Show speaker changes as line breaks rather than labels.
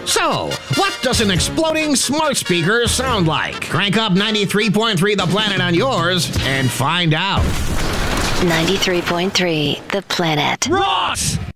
So, what does an exploding smart speaker sound like? Crank up 93.3 The Planet on yours and find out.
93.3 The Planet.
Ross!